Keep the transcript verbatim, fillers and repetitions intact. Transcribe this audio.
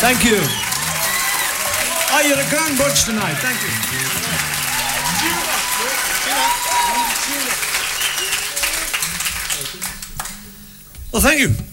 Thank you. Oh, you're a grand bunch tonight. Thank you. Well, thank you.